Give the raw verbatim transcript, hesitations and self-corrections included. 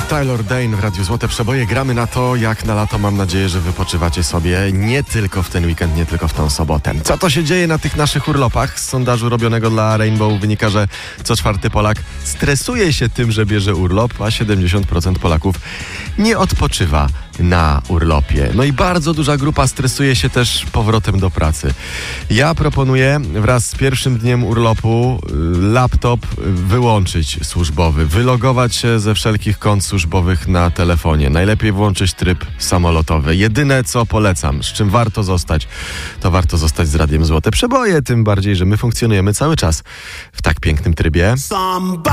Taylor Dayne w Radiu Złote Przeboje. Gramy na to, jak na lato. Mam nadzieję, że wypoczywacie sobie nie tylko w ten weekend, nie tylko w tą sobotę. Co to się dzieje na tych naszych urlopach? Z sondażu robionego dla Rainbow wynika, że co czwarty Polak stresuje się tym, że bierze urlop, a siedemdziesiąt procent Polaków nie odpoczywa na urlopie. No i bardzo duża grupa stresuje się też powrotem do pracy. Ja proponuję wraz z pierwszym dniem urlopu laptop wyłączyć służbowy, wylogować się ze wszelkich kont służbowych na telefonie. Najlepiej włączyć tryb samolotowy. Jedyne, co polecam, z czym warto zostać, to warto zostać z Radiem Złote Przeboje, tym bardziej, że my funkcjonujemy cały czas w tak pięknym trybie.